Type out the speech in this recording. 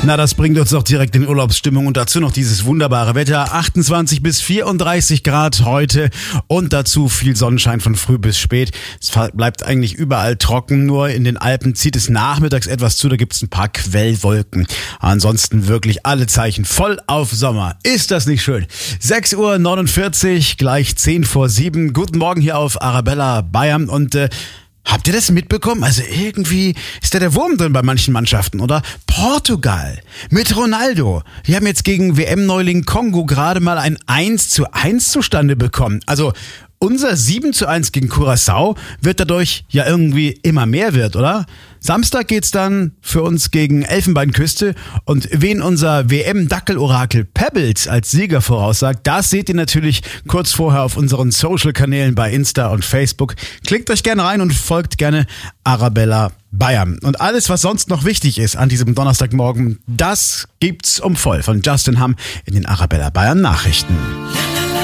Na, das bringt uns doch direkt in Urlaubsstimmung und dazu noch dieses wunderbare Wetter. 28 bis 34 Grad heute und dazu viel Sonnenschein von früh bis spät. Es bleibt eigentlich überall trocken, nur in den Alpen zieht es nachmittags etwas zu, da gibt es ein paar Quellwolken. Ansonsten wirklich alle Zeichen voll auf Sommer. Ist das nicht schön? 6:49 Uhr, gleich 6:50. Guten Morgen hier auf Arabella Bayern und habt ihr das mitbekommen? Also irgendwie ist da der Wurm drin bei manchen Mannschaften, oder? Portugal mit Ronaldo. Die haben jetzt gegen WM-Neuling Kongo gerade mal ein 1:1 zustande bekommen. Also unser 7:1 gegen Curaçao wird dadurch ja irgendwie immer mehr wird, oder? Samstag geht's dann für uns gegen Elfenbeinküste und wen unser WM-Dackel-Orakel Pebbles als Sieger voraussagt, das seht ihr natürlich kurz vorher auf unseren Social-Kanälen bei Insta und Facebook. Klickt euch gerne rein und folgt gerne Arabella Bayern. Und alles, was sonst noch wichtig ist an diesem Donnerstagmorgen, das gibt's voll von Justin Hamm in den Arabella Bayern Nachrichten.